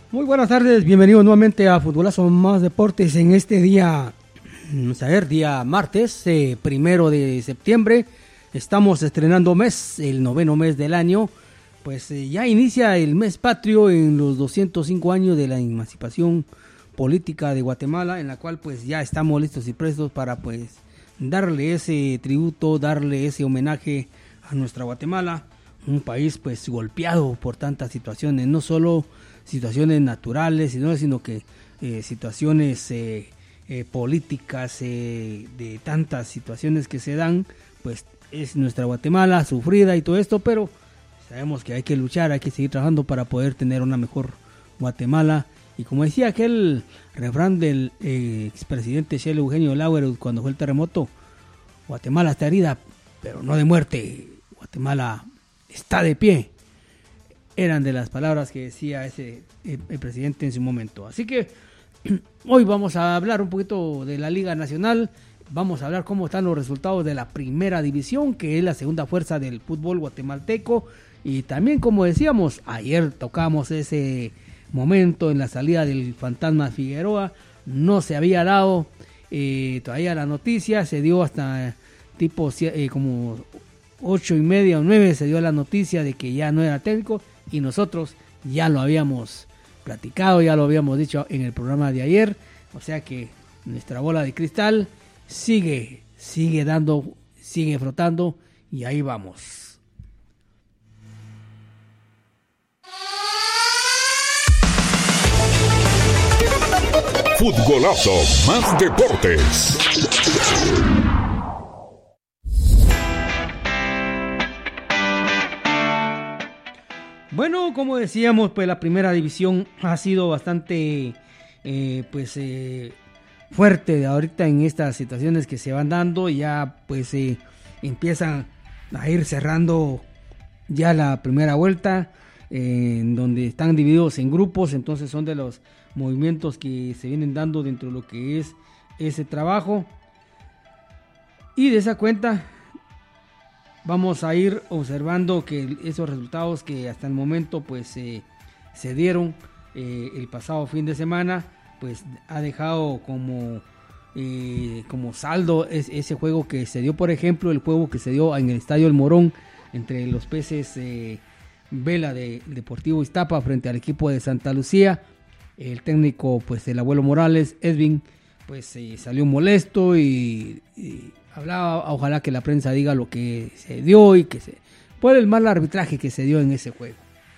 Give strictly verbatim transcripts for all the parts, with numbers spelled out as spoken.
Muy buenas tardes, bienvenidos nuevamente a Futbolazo Más Deportes en este día, vamos a ver, día martes, eh, primero de septiembre. Estamos estrenando mes, el noveno mes del año, pues eh, ya inicia el mes patrio en los doscientos cinco años de la emancipación política de Guatemala, en la cual pues ya estamos listos y prestos para pues darle ese tributo, darle ese homenaje a nuestra Guatemala, un país pues golpeado por tantas situaciones, no solo situaciones naturales, sino, sino que eh, situaciones eh, eh, políticas, eh, de tantas situaciones que se dan, pues es nuestra Guatemala sufrida y todo esto, pero sabemos que hay que luchar, hay que seguir trabajando para poder tener una mejor Guatemala. Y como decía aquel refrán del eh, expresidente Shelley Eugenio Lauer cuando fue el terremoto, Guatemala está herida, pero no de muerte, Guatemala está de pie. Eran de las palabras que decía ese eh, el presidente en su momento. Así que hoy vamos a hablar un poquito de la Liga Nacional, vamos a hablar cómo están los resultados de la Primera División, que es la segunda fuerza del fútbol guatemalteco, y también, como decíamos, ayer tocamos ese momento en la salida del Fantasma Figueroa, no se había dado eh, todavía la noticia, se dio hasta tipo eh, como ocho y media o nueve, se dio la noticia de que ya no era técnico, y nosotros ya lo habíamos platicado, ya lo habíamos dicho en el programa de ayer, o sea que nuestra bola de cristal sigue, sigue dando, sigue frotando, y ahí vamos. Futbolazo Más Deportes. Bueno, como decíamos, pues la Primera División ha sido bastante eh, pues eh, fuerte ahorita en estas situaciones que se van dando. Ya pues eh, empiezan a ir cerrando ya la primera vuelta, eh, en donde están divididos en grupos, entonces son de los movimientos que se vienen dando dentro de lo que es ese trabajo. Y de esa cuenta vamos a ir observando que esos resultados que hasta el momento pues eh, se dieron eh, el pasado fin de semana, pues ha dejado como eh, como saldo es, ese juego que se dio, por ejemplo, el juego que se dio en el Estadio El Morón entre los peces eh, Vela de Deportivo Iztapa frente al equipo de Santa Lucía. El técnico, pues el abuelo Morales, Edwin, pues eh, salió molesto y, y hablaba, ojalá que la prensa diga lo que se dio y que se por el mal arbitraje que se dio en ese juego.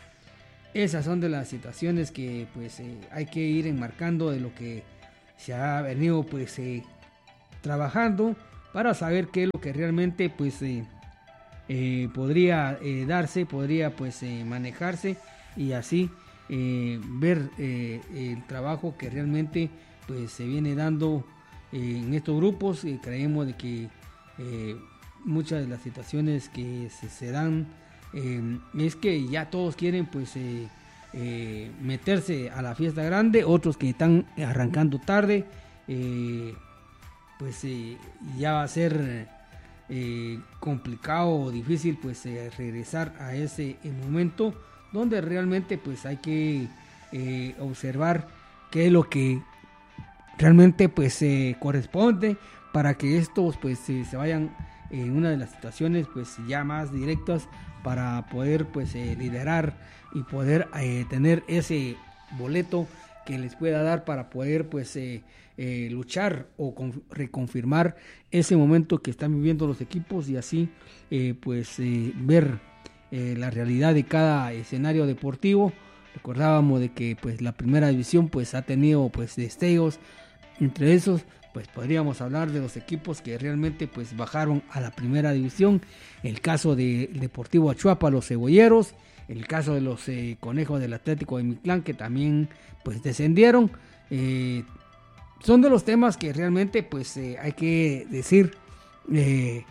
Esas son de las situaciones que pues eh, hay que ir enmarcando de lo que se ha venido pues eh, trabajando para saber qué es lo que realmente pues eh, eh, podría eh, darse, podría pues eh, manejarse, y así eh, ver eh, el trabajo que realmente pues se viene dando en estos grupos. Eh, creemos de que eh, muchas de las situaciones que se, se dan eh, es que ya todos quieren pues eh, eh, meterse a la fiesta grande, otros que están arrancando tarde, eh, pues eh, ya va a ser eh, complicado o difícil pues eh, regresar a ese momento donde realmente pues hay que eh, observar qué es lo que realmente pues eh, corresponde para que estos pues eh, se vayan en una de las situaciones pues ya más directas para poder pues eh, liderar y poder eh, tener ese boleto que les pueda dar para poder pues eh, eh, luchar o con, reconfirmar ese momento que están viviendo los equipos, y así eh, pues eh, ver eh, la realidad de cada escenario deportivo. Recordábamos de que pues la Primera División pues ha tenido pues destellos. Entre esos pues podríamos hablar de los equipos que realmente pues bajaron a la Primera División, el caso de Deportivo Achuapa, los Cebolleros, el caso de los eh, Conejos del Atlético de Mictlán, que también pues descendieron. Eh, son de los temas que realmente pues eh, hay que decir. eh,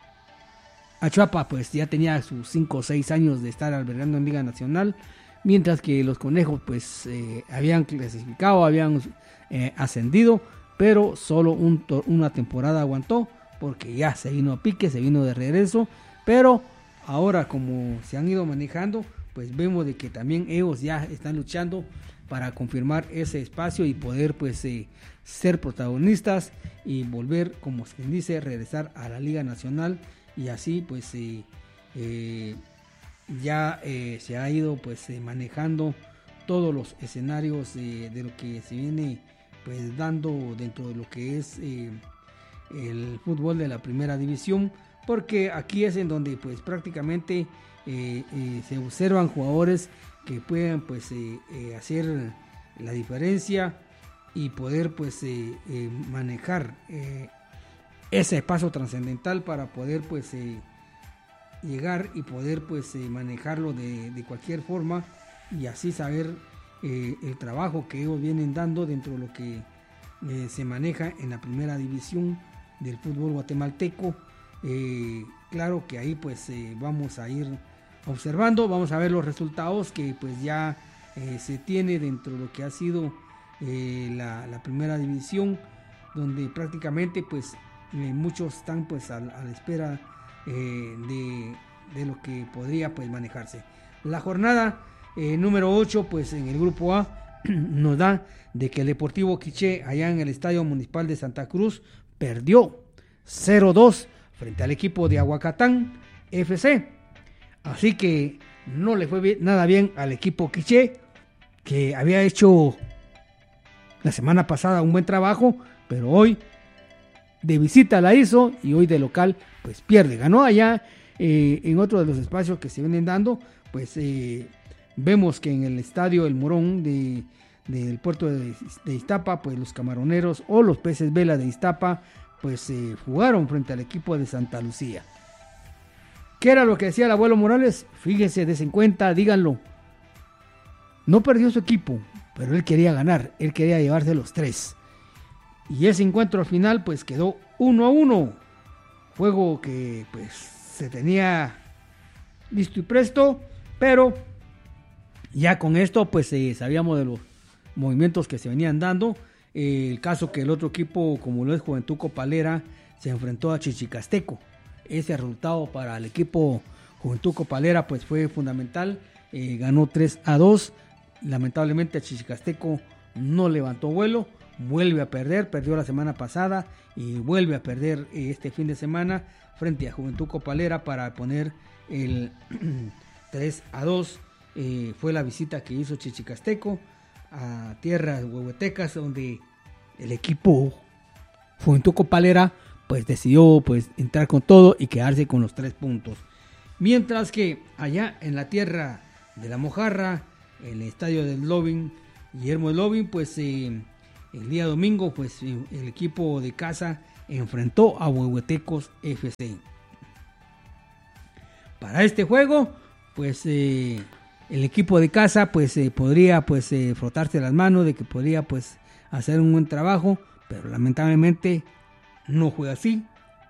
Achuapa pues ya tenía sus cinco o seis años de estar albergando en Liga Nacional, mientras que los Conejos pues eh, habían clasificado, habían eh, ascendido, pero solo un to- una temporada aguantó, porque ya se vino a pique, se vino de regreso, pero ahora como se han ido manejando, pues vemos de que también ellos ya están luchando para confirmar ese espacio y poder pues eh, ser protagonistas y volver, como se dice, regresar a la Liga Nacional, y así pues eh, eh, ya eh, se ha ido pues eh, manejando todos los escenarios eh, de lo que se viene pues dando dentro de lo que es eh, el fútbol de la primera división, porque aquí es en donde pues prácticamente eh, eh, se observan jugadores que puedan pues eh, eh, hacer la diferencia y poder pues eh, eh, manejar eh, ese paso trascendental para poder pues eh, llegar y poder pues eh, manejarlo de, de cualquier forma, y así saber eh, el trabajo que ellos vienen dando dentro de lo que eh, se maneja en la primera división del fútbol guatemalteco. Eh, claro que ahí pues eh, vamos a ir observando, vamos a ver los resultados que pues ya eh, se tiene dentro de lo que ha sido eh, la, la primera división, donde prácticamente pues eh, muchos están pues a, a la espera eh, de, de lo que podría pues manejarse. La jornada eh, número ocho pues en el grupo A nos da de que el Deportivo Quiché allá en el Estadio Municipal de Santa Cruz perdió cero dos frente al equipo de Aguacatán F C. Así que no le fue bien, nada bien al equipo Quiché, que había hecho la semana pasada un buen trabajo, pero hoy de visita la hizo y hoy de local pues pierde. Ganó allá eh, en otro de los espacios que se vienen dando, pues eh, vemos que en el estadio El Morón de, del puerto de, de Iztapa, pues los camaroneros o los peces vela de Iztapa pues eh, jugaron frente al equipo de Santa Lucía. ¿Qué era lo que decía el abuelo Morales? Fíjense, des en cuenta, díganlo. No perdió su equipo, pero él quería ganar, él quería llevarse los tres. Y ese encuentro al final pues quedó uno a uno. Juego que pues se tenía listo y presto, pero ya con esto pues eh, sabíamos de los movimientos que se venían dando. Eh, el caso que el otro equipo, como lo es Juventud Copalera, se enfrentó a Chichicasteco. Ese resultado para el equipo Juventud Copalera pues fue fundamental. Eh, ganó tres a dos. Lamentablemente Chichicasteco no levantó vuelo, vuelve a perder, perdió la semana pasada y vuelve a perder eh, este fin de semana frente a Juventud Copalera para poner el tres a dos. Eh, fue la visita que hizo Chichicasteco a tierras huehuetecas, donde el equipo Juventud Copalera pues decidió pues entrar con todo y quedarse con los tres puntos. Mientras que allá en la tierra de la Mojarra, en el estadio del Lobin, Guillermo Lobin, pues eh, el día domingo pues el equipo de casa enfrentó a Huehuetecos F C. Para este juego pues eh, el equipo de casa pues eh, podría pues eh, frotarse las manos de que podría pues hacer un buen trabajo, pero lamentablemente no fue así.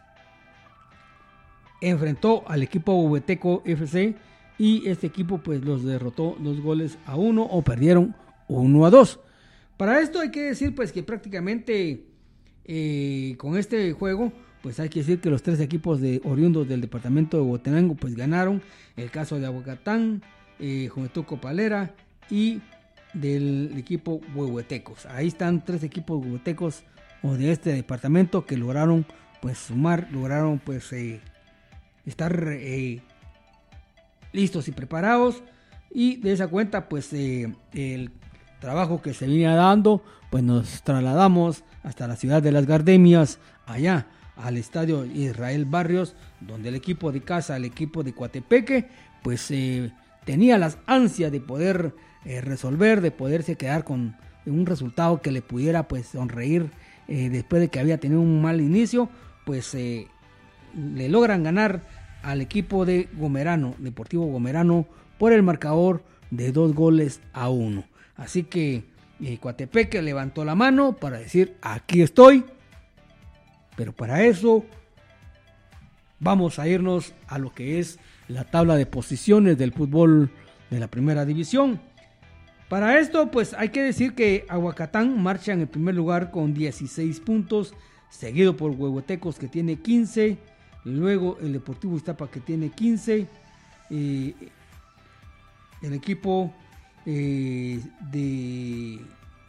Enfrentó al equipo Huehueteco F C y este equipo pues los derrotó dos goles a uno o perdieron uno a dos. Para esto hay que decir pues que prácticamente eh, con este juego pues hay que decir que los tres equipos de oriundos del departamento de Huehuetenango pues ganaron. El caso de Aguacatán, eh, Juventud Copalera y del equipo Huehuetecos. Ahí están tres equipos huehuetecos o de este departamento que lograron pues sumar, lograron pues eh, estar eh, listos y preparados, y de esa cuenta pues eh, el trabajo que se venía dando pues nos trasladamos hasta la ciudad de Las Gardemias, allá al estadio Israel Barrios, donde el equipo de casa, el equipo de Coatepeque pues eh, tenía las ansias de poder eh, resolver, de poderse quedar con un resultado que le pudiera pues sonreír. Eh, después de que había tenido un mal inicio, pues eh, le logran ganar al equipo de Gomerano, Deportivo Gomerano, por el marcador de dos goles a uno. Así que eh, Coatepeque levantó la mano para decir aquí estoy, pero para eso vamos a irnos a lo que es la tabla de posiciones del fútbol de la primera división. Para esto, pues hay que decir que Aguacatán marcha en el primer lugar con dieciséis puntos, seguido por Huehuetecos que tiene quince, luego el Deportivo Iztapa que tiene quince, eh, el equipo eh, de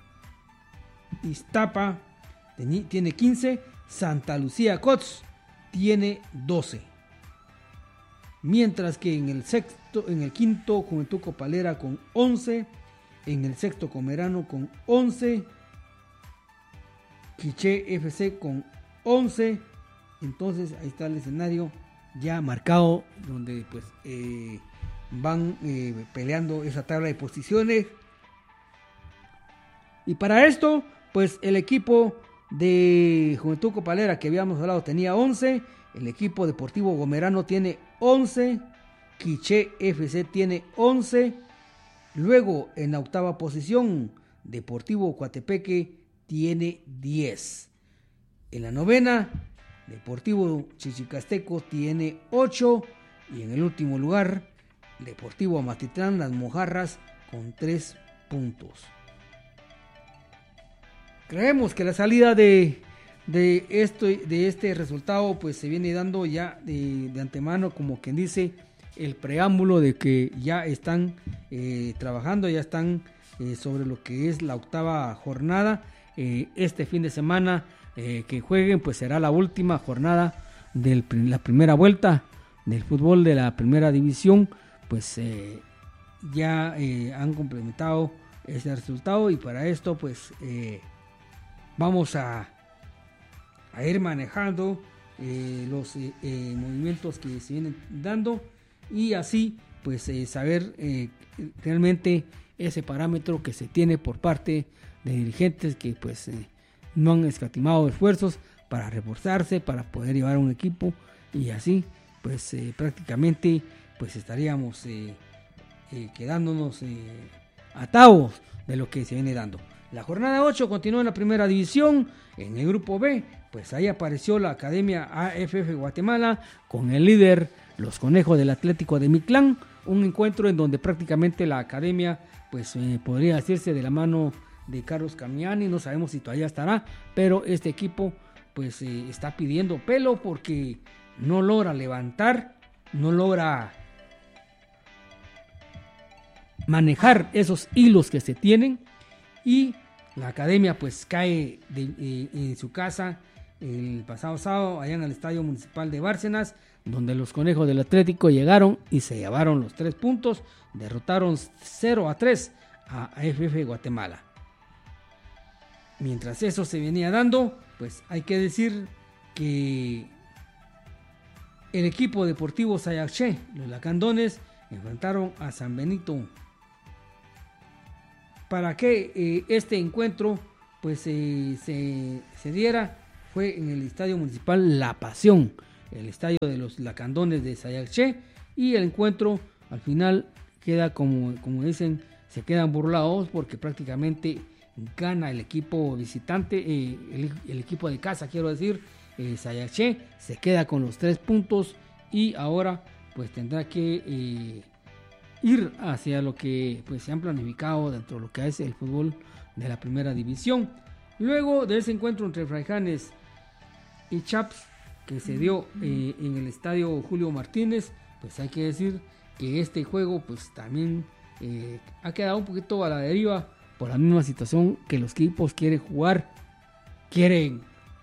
Iztapa tiene quince, Santa Lucía Cots tiene doce. Mientras que en el sexto, en el quinto, Juventud Copalera con once, en el sexto Comerano con once, Quiché F C con once. Entonces ahí está el escenario ya marcado donde pues eh, van eh, peleando esa tabla de posiciones. Y para esto pues el equipo de Juventud Copalera que habíamos hablado tenía once, el equipo Deportivo Gomerano tiene once, Quiché F C tiene once, luego en la octava posición Deportivo Coatepeque tiene diez, en la novena Deportivo Chichicasteco tiene ocho y en el último lugar Deportivo Amatitlán Las Mojarras con tres puntos. Creemos que la salida de, de, esto, de este resultado pues se viene dando ya de, de antemano, como quien dice, el preámbulo de que ya están eh, trabajando, ya están eh, sobre lo que es la octava jornada. Eh, este fin de semana eh, que jueguen pues será la última jornada de la primera vuelta del fútbol de la primera división. Pues eh, ya eh, han complementado ese resultado y para esto pues eh, vamos a, a ir manejando eh, los eh, eh, movimientos que se vienen dando y así pues eh, saber eh, realmente ese parámetro que se tiene por parte de dirigentes que pues eh, no han escatimado esfuerzos para reforzarse, para poder llevar un equipo y así pues eh, prácticamente pues estaríamos eh, eh, quedándonos eh, atados de lo que se viene dando. La jornada ocho continúa en la primera división. En el grupo B, pues ahí apareció la Academia A F F Guatemala con el líder, los Conejos del Atlético de Mictlán. Un encuentro en donde prácticamente la Academia, pues eh, podría decirse de la mano de Carlos Camiani. No sabemos si todavía estará, pero este equipo, pues eh, está pidiendo pelo porque no logra levantar, no logra manejar esos hilos que se tienen. Y la Academia pues cae de, eh, en su casa el pasado sábado allá en el Estadio Municipal de Bárcenas, donde los Conejos del Atlético llegaron y se llevaron los tres puntos, derrotaron cero a tres a A F F Guatemala. Mientras eso se venía dando, pues hay que decir que el equipo deportivo Sayaché, los Lacandones, enfrentaron a San Benito. Para que eh, este encuentro pues eh, se, se diera fue en el Estadio Municipal La Pasión, el estadio de los Lacandones de Sayaché, y el encuentro al final queda como, como dicen, se quedan burlados porque prácticamente gana el equipo visitante, eh, el, el equipo de casa quiero decir, eh, Sayaché se queda con los tres puntos y ahora pues tendrá que eh, ir hacia lo que pues se han planificado dentro de lo que es el fútbol de la primera división. Luego de ese encuentro entre Fraijanes y Chaps que se dio eh, en el estadio Julio Martínez, pues hay que decir que este juego pues también eh, ha quedado un poquito a la deriva por la misma situación que los equipos quieren jugar, quieren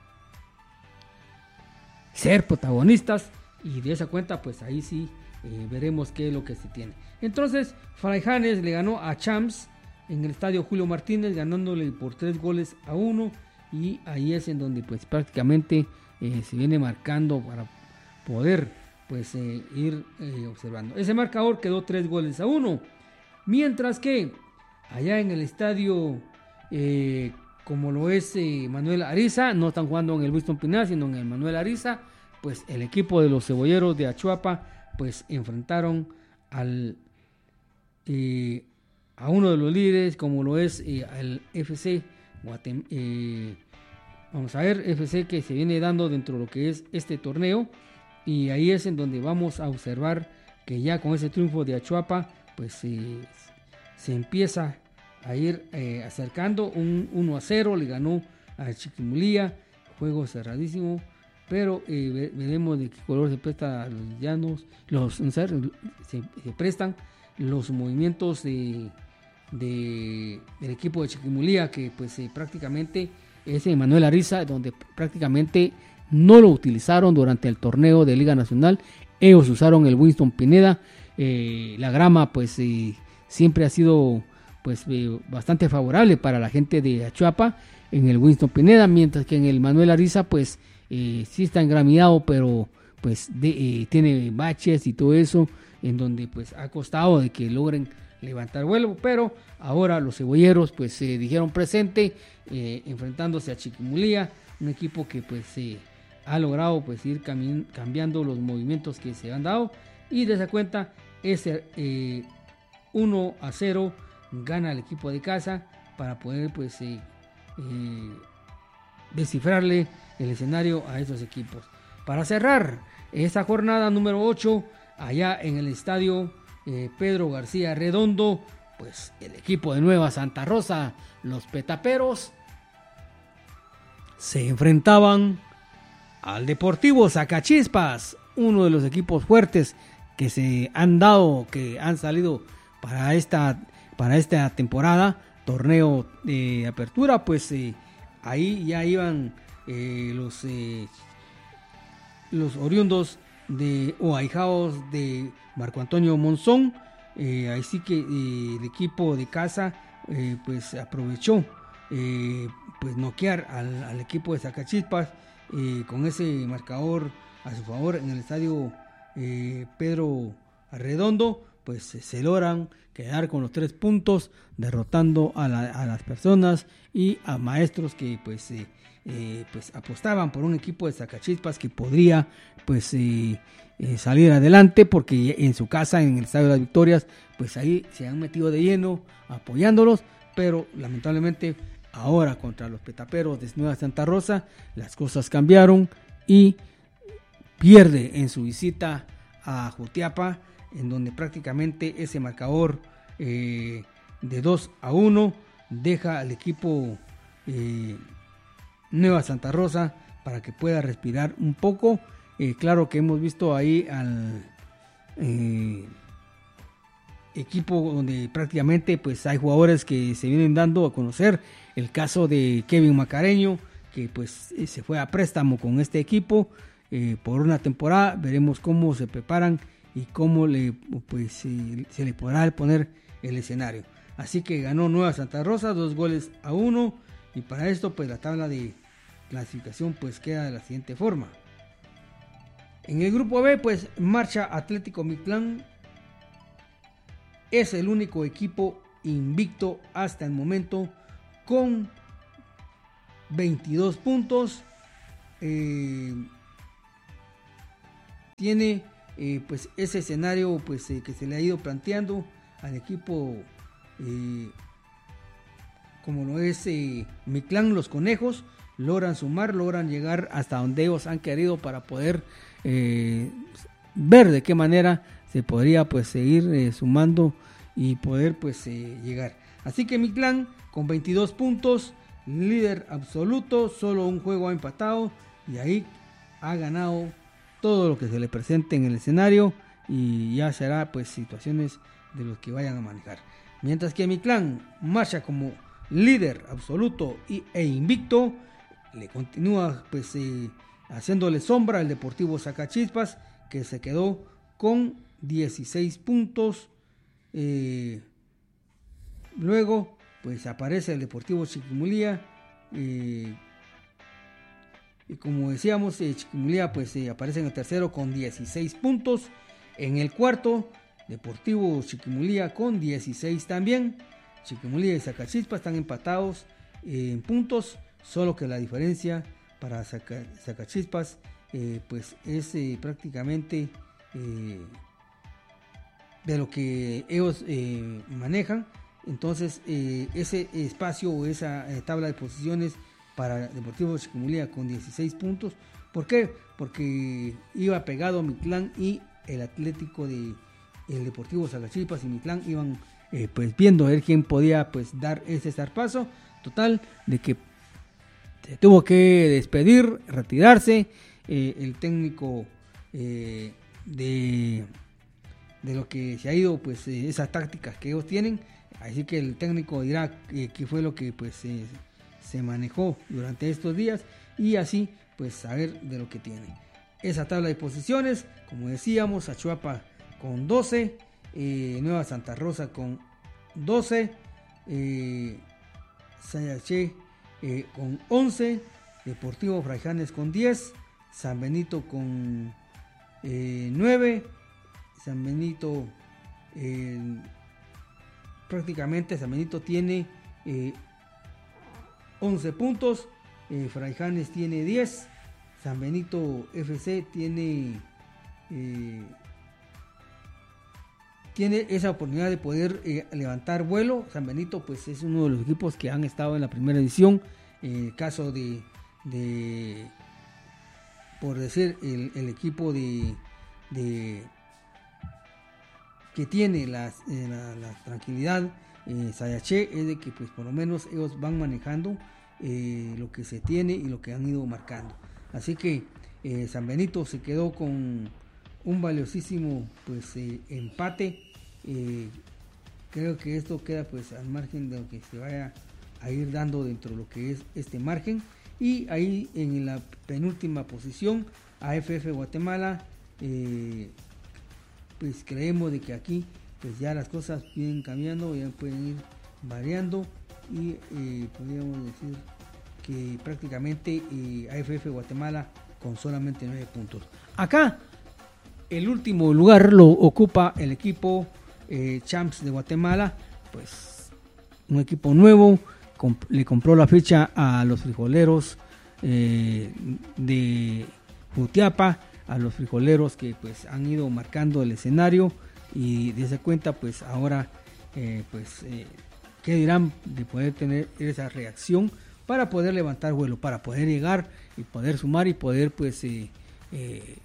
ser protagonistas y de esa cuenta pues ahí sí eh, veremos qué es lo que se tiene. Entonces Fraijanes le ganó a Champs en el estadio Julio Martínez ganándole por tres goles a uno y ahí es en donde pues prácticamente eh, se viene marcando para poder pues eh, ir eh, observando. Ese marcador quedó tres goles a uno, mientras que allá en el estadio eh, como lo es eh, Manuel Ariza, no están jugando en el Winston Pinal sino en el Manuel Ariza, pues el equipo de los cebolleros de Achuapa pues enfrentaron al eh, a uno de los líderes como lo es eh, el F C Guatemala, eh, vamos a ver, F C que se viene dando dentro de lo que es este torneo y ahí es en donde vamos a observar que ya con ese triunfo de Achuapa pues eh, se empieza a ir eh, acercando un uno a cero, le ganó a Chiquimulía, juego cerradísimo, pero eh, veremos de qué color se presta a los llanos, los se, se prestan los movimientos de, de del equipo de Chiquimulía, que pues eh, prácticamente es Manuel Ariza, donde prácticamente no lo utilizaron durante el torneo de Liga Nacional. Ellos usaron el Winston Pineda. Eh, la grama pues eh, siempre ha sido pues eh, bastante favorable para la gente de Achuapa en el Winston Pineda, mientras que en el Manuel Ariza pues eh, sí está engramiado, pero pues de, eh, tiene baches y todo eso, en donde pues ha costado de que logren levantar vuelo, pero ahora los cebolleros pues se eh, dijeron presente, eh, enfrentándose a Chiquimulía, un equipo que pues eh, ha logrado pues ir cami- cambiando los movimientos que se han dado, y de esa cuenta ese eh, uno a cero gana el equipo de casa para poder pues eh, eh, descifrarle el escenario a esos equipos. Para cerrar esta jornada número ocho, allá en el estadio eh, Pedro García Redondo, pues el equipo de Nueva Santa Rosa, los Petaperos, se enfrentaban al Deportivo Zacachispas, uno de los equipos fuertes que se han dado, que han salido para esta, para esta temporada, torneo de apertura. Pues eh, ahí ya iban eh, los eh, los oriundos de o ahijados de Marco Antonio Monzón, eh, así que eh, el equipo de casa eh, pues aprovechó eh, pues noquear al, al equipo de Zacachispas eh, con ese marcador a su favor en el estadio eh, Pedro Arredondo. Pues se logran quedar con los tres puntos, derrotando a, la, a las personas y a maestros que pues eh, eh, pues apostaban por un equipo de Zacachispas que podría pues eh, eh, salir adelante, porque en su casa, en el Estadio de las Victorias, pues ahí se han metido de lleno apoyándolos, pero lamentablemente ahora contra los Petaperos de Nueva Santa Rosa las cosas cambiaron y pierde en su visita a Jutiapa, en donde prácticamente ese marcador eh, de dos a uno deja al equipo eh, Nueva Santa Rosa para que pueda respirar un poco. Eh, claro que hemos visto ahí al eh, equipo donde prácticamente pues hay jugadores que se vienen dando a conocer. El caso de Kevin Macareño, que pues se fue a préstamo con este equipo eh, por una temporada. Veremos cómo se preparan y cómo le, pues, se, se le podrá poner el escenario. Así que ganó Nueva Santa Rosa, dos goles a uno, y para esto pues la tabla de clasificación pues queda de la siguiente forma. En el grupo B pues marcha Atlético Mictlán, es el único equipo invicto hasta el momento con veintidós puntos, eh, tiene Eh, pues ese escenario pues eh, que se le ha ido planteando al equipo eh, como lo es eh, Mictlán. Los Conejos logran sumar, logran llegar hasta donde ellos han querido para poder eh, ver de qué manera se podría pues seguir eh, sumando y poder pues eh, llegar. Así que Mictlán con veintidós puntos, líder absoluto, solo un juego ha empatado y ahí ha ganado todo lo que se le presente en el escenario, y ya será pues situaciones de los que vayan a manejar. Mientras que Mictlán marcha como líder absoluto y, e invicto, le continúa pues eh, haciéndole sombra al Deportivo Zacachispas, que se quedó con dieciséis puntos. Eh, luego pues aparece el Deportivo Chiquimulía, eh, y como decíamos, eh, Chiquimulía pues eh, aparece en el tercero con dieciséis puntos. En el cuarto, Deportivo Chiquimulía con dieciséis también. Chiquimulía y Zacachispas están empatados eh, en puntos, solo que la diferencia para Zaca, Zacachispas eh, pues es eh, prácticamente eh, de lo que ellos eh, manejan. Entonces eh, ese espacio o esa eh, tabla de posiciones para Deportivo Chiquimulía con dieciséis puntos. ¿Por qué? Porque iba pegado Mictlán y el Atlético de el Deportivo Zacachispas y Mictlán iban eh, pues viendo a ver quién podía pues dar ese zarpazo. Total de que se tuvo que despedir, retirarse eh, el técnico eh, de de lo que se ha ido, pues eh, esas tácticas que ellos tienen, así que el técnico dirá eh, qué fue lo que pues eh, se manejó durante estos días y así pues saber de lo que tiene. Esa tabla de posiciones, como decíamos, Achuapa con doce, eh, Nueva Santa Rosa con doce, eh, Sayaché eh, con once, Deportivo Fraijanes con diez, San Benito con eh, nueve, San Benito eh, prácticamente San Benito tiene eh, once puntos, eh, Fraijanes tiene diez, San Benito F C tiene eh, tiene esa oportunidad de poder eh, levantar vuelo. San Benito pues es uno de los equipos que han estado en la primera edición, el eh, caso de, de por decir el, el equipo de, de que tiene la, eh, la, la tranquilidad eh, Sayaché es de que pues por lo menos ellos van manejando eh, lo que se tiene y lo que han ido marcando, así que eh, San Benito se quedó con un valiosísimo pues eh, empate. Eh, creo que esto queda pues al margen de lo que se vaya a ir dando dentro de lo que es este margen, y ahí en la penúltima posición A F F Guatemala, eh, pues creemos de que aquí pues ya las cosas vienen cambiando, ya pueden ir variando y eh, podríamos decir que prácticamente eh, A F F Guatemala con solamente nueve puntos. Acá el último lugar lo ocupa el equipo eh, Champs de Guatemala, pues un equipo nuevo, comp- le compró la ficha a los frijoleros eh, de Jutiapa, a los frijoleros que pues han ido marcando el escenario, y de esa cuenta pues ahora eh, pues eh, qué dirán de poder tener esa reacción para poder levantar vuelo, para poder llegar y poder sumar y poder pues eh, eh,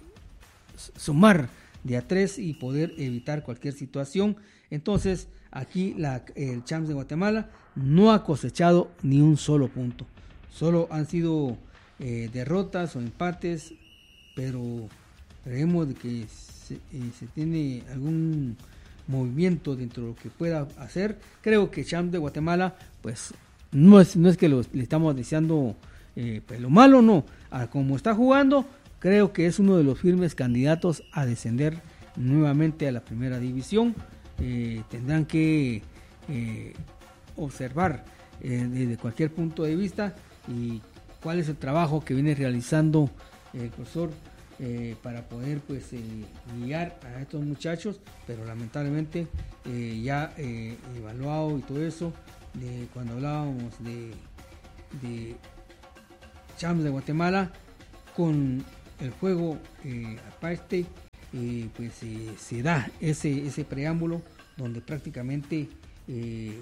sumar de a tres y poder evitar cualquier situación. Entonces aquí la, el Champs de Guatemala no ha cosechado ni un solo punto, solo han sido eh, derrotas o empates, pero creemos de que se, eh, se tiene algún movimiento dentro de lo que pueda hacer. Creo que Champs de Guatemala pues no es, no es que lo, le estamos deseando eh, pues lo malo, no, a como está jugando creo que es uno de los firmes candidatos a descender nuevamente a la primera división. Eh, tendrán que eh, observar eh, desde cualquier punto de vista y cuál es el trabajo que viene realizando el profesor eh, para poder pues eh, guiar a estos muchachos, pero lamentablemente eh, ya eh, evaluado y todo eso, de cuando hablábamos de, de Champs de Guatemala con el juego eh, aparte, eh, pues eh, se da ese, ese preámbulo donde prácticamente eh,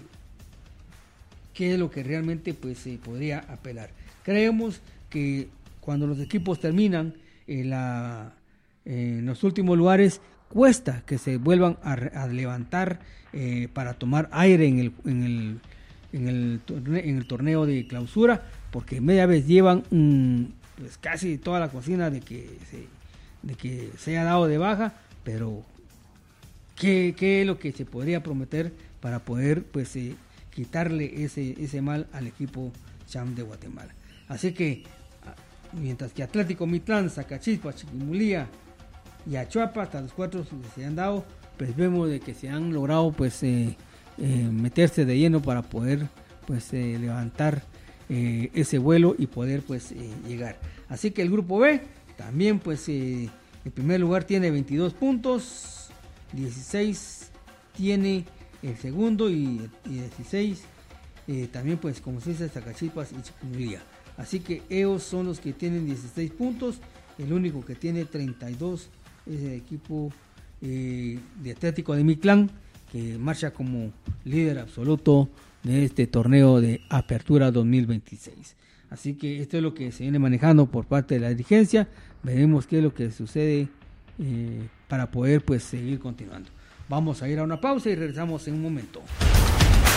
qué es lo que realmente pues se podría apelar. Creemos que cuando los equipos terminan en, la, en los últimos lugares, cuesta que se vuelvan a, a levantar eh, para tomar aire en el, en, el, en, el torneo, en el torneo de clausura, porque media vez llevan un, pues casi toda la cocina de que se, de que se haya dado de baja, pero ¿qué, qué es lo que se podría prometer para poder pues eh, quitarle ese, ese mal al equipo Champs de Guatemala? Así que mientras que Atlético Mitlán, Zacachispa, Chiquimulía y Achuapa, hasta los cuatro que se han dado, pues vemos de que se han logrado pues eh, eh, meterse de lleno para poder pues eh, levantar eh, ese vuelo y poder pues eh, llegar. Así que el grupo B también pues eh, en primer lugar tiene veintidós puntos, dieciséis tiene el segundo y, y dieciséis eh, también pues como se dice Zacachispas y Chiquimulía. Así que ellos son los que tienen dieciséis puntos, el único que tiene treinta y dos es el equipo eh, de Atlético de Mitlán, que marcha como líder absoluto de este torneo de Apertura dos mil veintiséis. Así que esto es lo que se viene manejando por parte de la dirigencia. Veremos qué es lo que sucede eh, para poder pues seguir continuando. Vamos a ir a una pausa y regresamos en un momento.